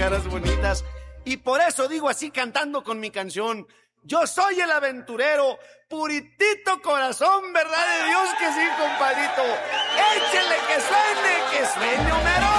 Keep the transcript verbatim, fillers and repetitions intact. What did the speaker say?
caras bonitas. Y por eso digo así cantando con mi canción: yo soy el aventurero, puritito corazón, verdad de Dios que sí, compadrito. Échele que suene, que suene, Homero.